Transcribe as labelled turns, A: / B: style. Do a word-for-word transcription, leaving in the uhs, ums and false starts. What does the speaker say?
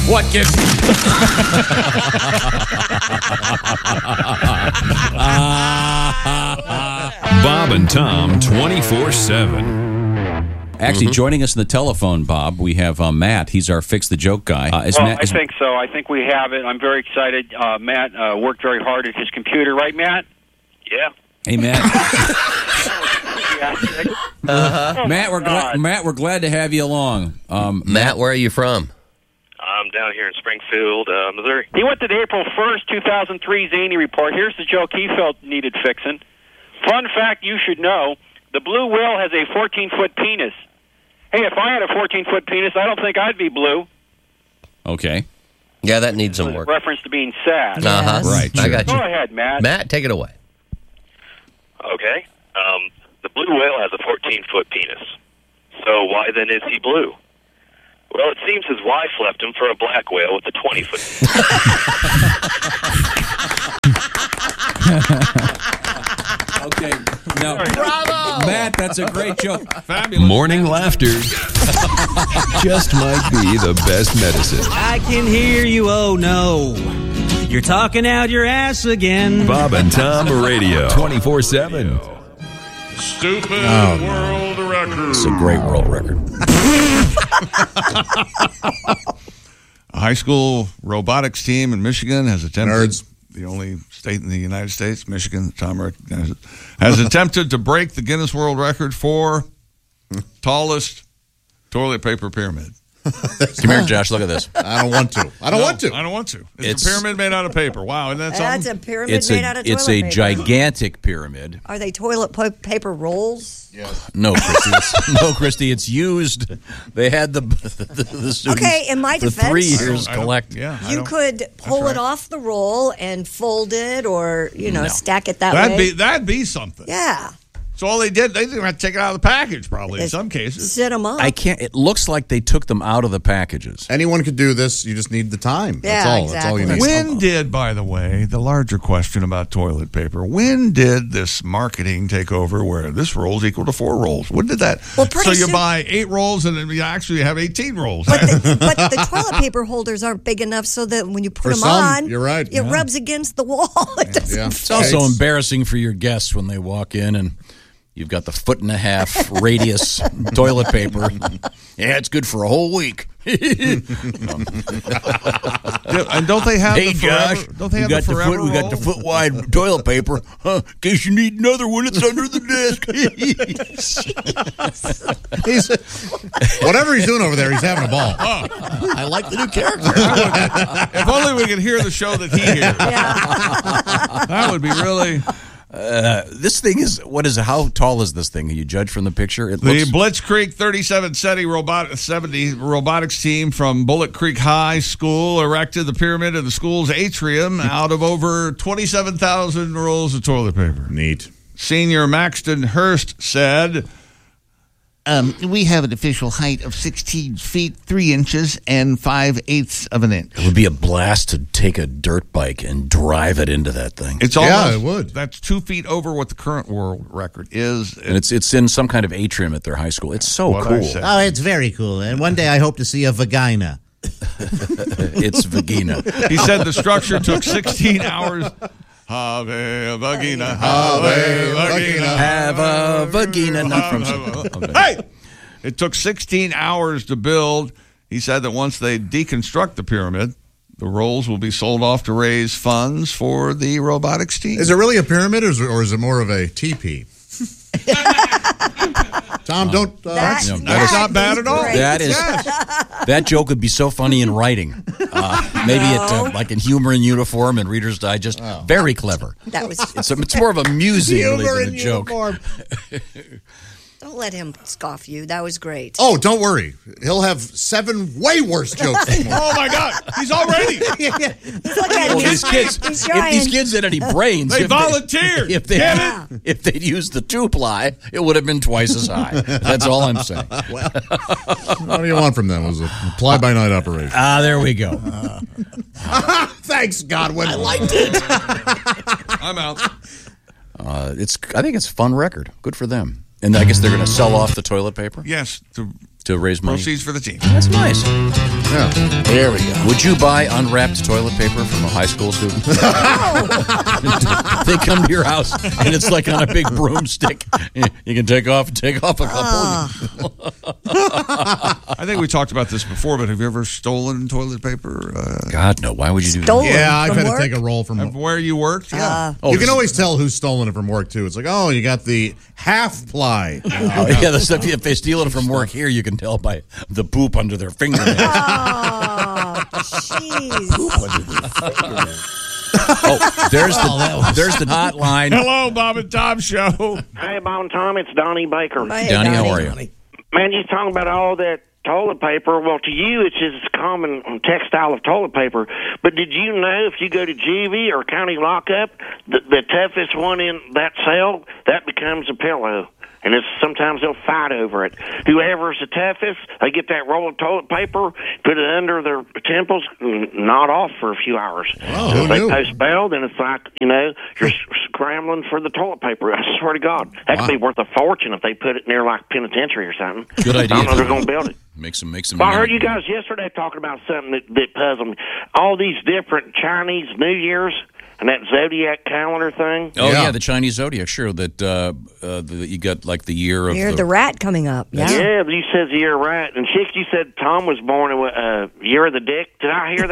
A: What gives?
B: Bob and Tom twenty-four seven.
A: Actually,
C: Mm-hmm.
A: joining us on the telephone, Bob, we have uh, Matt. He's our Fix the Joke guy. Uh, is
D: Well,
A: Matt,
D: I
A: is,
D: think so. I think we have it. I'm very excited. Uh, Matt uh, worked very hard at his computer, right, Matt? Yeah.
A: Hey, Matt.
D: uh-huh.
A: Matt, we're gla- Matt, we're glad to have you along. Um,
C: Matt, where are you from?
E: I'm down here in Springfield, uh, Missouri.
D: He went to the April first, two thousand three Zany Report. Here's the joke he felt needed fixing. Fun fact you should know, the blue whale has a fourteen-foot penis. Hey, if I had a fourteen-foot penis, I don't think I'd be blue.
A: Okay.
C: Yeah, that needs some work.
D: Reference to being sad.
C: Uh-huh.
A: Right.
C: I got you.
D: Go ahead, Matt.
C: Matt, take it away.
E: Okay. Um, the blue whale has a fourteen-foot penis. So why then is he blue? Well, it seems his wife left him for a black whale with a twenty-foot
A: Okay. Now,
C: Bravo!
A: Matt, that's a great joke.
B: Fabulous. Morning laughter just might be the best medicine.
F: I can hear you, oh no. You're talking out your ass again.
B: Bob and Tom Radio twenty-four seven.
G: Stupid
A: Oh, no.
G: world record.
A: It's a great world record.
G: A high school robotics team in Michigan has attempted,
H: Nerds.
G: the only state in the United States, Michigan, Tom recognizes, has attempted to break the Guinness World Record for tallest toilet paper pyramid.
A: Come here, Josh. Look at this.
H: I don't want to. I don't
G: No,
H: want to.
G: I don't want to. It's,
A: It's-
G: a pyramid made out of paper. Wow, isn't that
I: That's
G: something?
I: a pyramid
A: It's
I: made
A: a
I: out of
A: it's
I: toilet
A: a
I: paper.
A: gigantic pyramid.
I: Are they toilet po- paper rolls?
H: Yes.
A: No, Christy. It's, no, Christy. It's used. They had the the, the students
I: Okay, in my
A: for
I: defense-
A: three
I: I
A: years
G: I don't-
A: collect.
G: Yeah, I
I: You
G: don't-
I: could pull
G: right.
I: it off the roll and fold it, or you know,
A: No.
I: stack it that
G: That'd
I: way.
G: be that'd be something.
I: yeah,
G: So all they did, they didn't have to take it out of the package, probably in
I: It's-
G: some cases.
I: sit them up.
A: I can't. It looks like they took them out of the packages.
H: Anyone could do this. You just need the time. That's
I: Yeah,
H: all. That's all you need.
I: exactly.
G: When did, by the way, the larger question about toilet paper, when did this marketing take over where this roll's equal to four rolls? When did that?
I: Well, pretty
G: so you
I: soon-
G: buy eight rolls and then you actually have eighteen rolls.
I: But the, but the toilet paper holders aren't big enough so that when you put
H: For
I: them
H: some,
I: on,
H: you're right.
I: it
H: Yeah.
I: rubs against the wall. It doesn't
H: Yeah.
A: It's also
H: It's-
A: embarrassing for your guests when they walk in and you've got the foot and a half radius toilet paper. Yeah, it's good for a whole week.
G: Yeah, and don't they have
A: Hey,
G: the forever?
A: Josh,
G: Don't they
A: we
G: have
A: got
G: the
A: the
G: forever
A: foot. We got the
G: roll?
A: foot wide toilet paper. Huh? In case you need another one, it's under the desk.
H: He's, whatever he's doing over there, he's having a ball.
A: I like the new character.
G: If only we could hear the show that he hears. That would be really.
A: Uh, this thing is what is how tall is this thing? Can you judge from the picture? It
G: The
A: looks
G: Blitz Creek thirty-seven SETI robot, seventy robotics team from Bullet Creek High School erected the pyramid in the school's atrium out of over twenty-seven thousand rolls of toilet paper.
H: Neat.
G: Senior Maxton Hurst said,
J: Um, we have an official height of sixteen feet, three inches, and five eighths of an inch.
A: it would be a blast to take a dirt bike and drive it into that thing.
G: "It's
H: Yeah,
G: almost
H: it would.
G: That's two feet over what the current world record is."
A: And it's it's in some kind of atrium at their high school. It's so
G: What I
A: cool.
G: said.
J: Oh, it's very cool. And one day I hope to see a vagina.
A: It's vagina.
G: He said the structure took sixteen hours. Have a vagina, have a vagina,
A: Have a vagina, not from. Okay.
G: Hey! It took sixteen hours to build. He said that once they deconstruct the pyramid, the rolls will be sold off to raise funds for the robotics team.
H: Is it really a pyramid, or is it, or is it more of a teepee? Tom, don't. Uh,
I: That-
A: No,
G: That's not bad
I: is
G: at all.
I: great.
A: That is that joke would be so funny in writing. Uh, maybe it uh, like in Humor in Uniform and Reader's Digest. Very clever.
I: That was.
A: It's a, it's more of a musing really
H: humor
A: than a
H: in
A: joke.
H: uniform.
I: Don't let him scoff you. That was great.
H: Oh, don't worry. He'll have seven way worse jokes this morning.
G: Oh my God, he's already.
I: Look at
A: Well,
I: him.
A: these kids,
I: He's
A: if
I: trying.
A: these kids had any brains,
G: They
A: if
G: volunteered.
A: If they
G: Get
I: it?
A: if they'd used the two ply, it would have been twice as high. That's all I'm saying.
H: What do you want from them? It was a fly-by-night operation.
A: Ah, there we go.
H: Thanks, Godwin. I liked
A: it.
G: I'm out.
A: Uh, it's. I think it's a fun record. Good for them. And I guess they're going to sell off the toilet paper
G: Yes, to
A: to raise money.
G: Proceeds for the team.
A: That's nice.
H: Yeah. There we go.
A: Would you buy unwrapped toilet paper from a high school student? They come to your house and it's like on a big broomstick. You can take off take off a couple.
G: I think we talked about this before, but have you ever stolen toilet paper? Uh,
A: God, no. Why would you do
I: Stolen
A: that?
H: Yeah, I've
I: from
H: had
I: work?
H: to take a roll from.
G: where you worked? Yeah.
I: Uh,
A: Oh,
H: you can
A: this-
H: always tell who's stolen it from work too. It's like, oh, you got the half ply.
A: Oh, yeah, the stuff, if they steal it from work here, you can tell by the poop under their fingernails.
I: oh, jeez.
A: Oh, there's the there's the hotline.
G: Hello, Bob and Tom Show.
K: Hey, Bob and Tom, it's Donnie Baker.
I: Hey,
A: Donnie, how
I: Donnie.
A: are you?
K: Man, you're talking about all that toilet paper. Well, to you, it's just a common textile of toilet paper. But did you know if you go to juvie or county lockup, the, the toughest one in that cell, that becomes a pillow. And it's, sometimes they'll fight over it. Whoever's the toughest, they get that roll of toilet paper, put it under their temples, and nod off for a few hours.
H: Oh,
K: And
H: who
K: if they
H: knew?
K: post bail, then it's like, you know, you're scrambling for the toilet paper. I swear to God. That could be worth a fortune if they put it near, like, penitentiary or something.
A: Good idea.
K: I don't know they're going to build it.
A: Make some, make some.
K: Well, I heard you guys yesterday talking about something that, that puzzled me. All these different Chinese New Year's and that zodiac calendar thing.
A: Oh yeah,
H: Yeah.
A: the Chinese zodiac. Sure, that uh, uh, the, you got like the year of
I: Year of the rat coming up. Yeah.
K: Yeah, you said the year right. And Chick, you said Tom was born in a uh, year of the dick. Did I hear that?